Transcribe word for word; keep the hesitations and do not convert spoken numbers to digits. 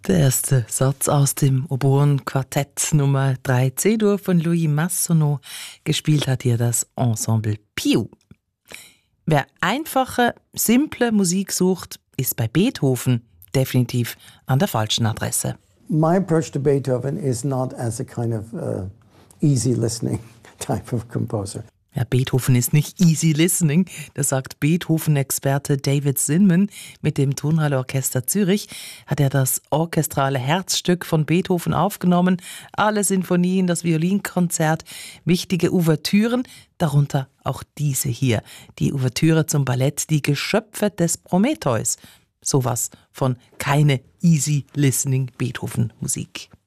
Der erste Satz aus dem Oboen-Quartett Nummer drei C-Dur von Louis Massonneau. Gespielt hat hier das Ensemble Piu. Wer einfache, simple Musik sucht, ist bei Beethoven definitiv an der falschen Adresse. My approach to Beethoven is not as a kind of uh, easy listening type of composer. Ja, Beethoven ist nicht easy listening, das sagt Beethoven-Experte David Zinman. Mit dem Tonhalle-Orchester Zürich hat er das orchestrale Herzstück von Beethoven aufgenommen. Alle Sinfonien, das Violinkonzert, wichtige Ouvertüren, darunter auch diese hier. Die Ouvertüre zum Ballett Die Geschöpfe des Prometheus. Sowas von keine easy listening Beethoven-Musik.